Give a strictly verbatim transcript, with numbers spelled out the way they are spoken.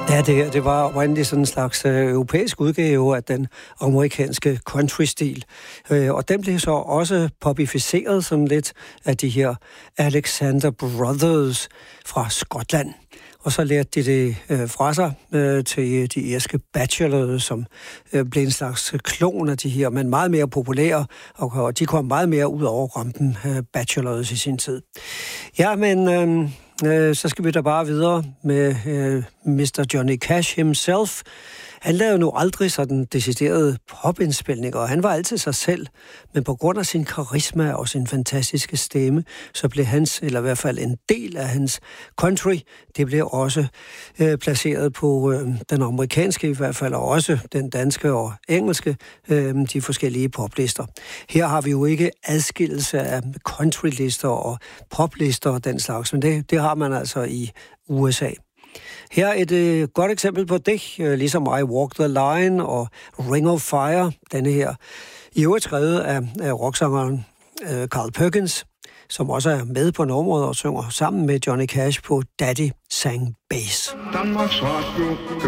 Ja, det her, det var oprindeligt sådan en slags øh, europæisk udgave af den amerikanske country-stil. Øh, og den blev så også popificeret som lidt af de her Alexander Brothers fra Skotland. Og så lærte de det øh, fra sig øh, til de irske Bachelors, som øh, blev en slags klon af de her, men meget mere populære, og, og de kom meget mere ud over rampen, øh, Bachelors i sin tid. Ja, men øh, øh, så skal vi da bare videre med øh, mister Johnny Cash himself. Han lavede nu aldrig sådan deciderede popindspilninger, og han var altid sig selv. Men på grund af sin karisma og sin fantastiske stemme, så blev hans, eller i hvert fald en del af hans country, det blev også øh, placeret på øh, den amerikanske i hvert fald, og også den danske og engelske, øh, de forskellige poplister. Her har vi jo ikke adskillelse af countrylister og poplister og den slags, men det, det har man altså i U S A. Her er et øh, godt eksempel på det, øh, ligesom I Walk the Line og Ring of Fire, denne her, i øvrigt skrevet af, af rocksangeren øh, Carl Perkins, som også er med på nummeret og synger sammen med Johnny Cash på Daddy Sang Bass. Danmarks Radio